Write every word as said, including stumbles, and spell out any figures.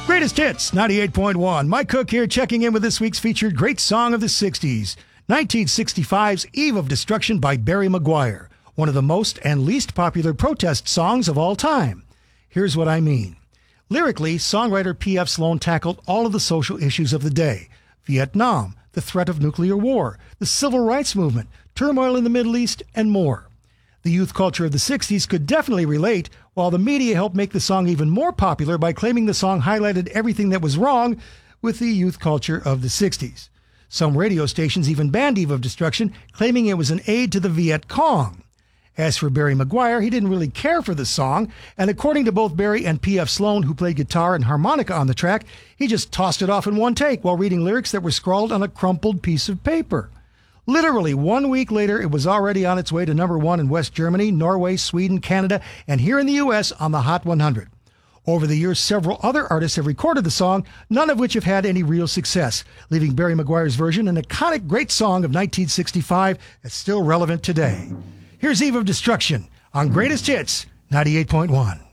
Greatest Hits, ninety-eight point one. Mike Cook here, checking in with this week's featured Great Song of the sixties. nineteen sixty-five's Eve of Destruction by Barry McGuire, one of the most and least popular protest songs of all time. Here's what I mean. Lyrically, songwriter P F Sloan tackled all of the social issues of the day. Vietnam, the threat of nuclear war, the civil rights movement, turmoil in the Middle East, and more. The youth culture of the sixties could definitely relate, while the media helped make the song even more popular by claiming the song highlighted everything that was wrong with the youth culture of the sixties. Some radio stations even banned Eve of Destruction, claiming it was an aid to the Viet Cong. As for Barry McGuire, he didn't really care for the song, and according to both Barry and P F Sloan, who played guitar and harmonica on the track, he just tossed it off in one take while reading lyrics that were scrawled on a crumpled piece of paper. Literally one week later, it was already on its way to number one in West Germany, Norway, Sweden, Canada, and here in the U S on the Hot one hundred. Over the years, several other artists have recorded the song, none of which have had any real success, leaving Barry McGuire's version an iconic great song of nineteen sixty-five that's still relevant today. Here's Eve of Destruction on Greatest Hits, ninety-eight point one.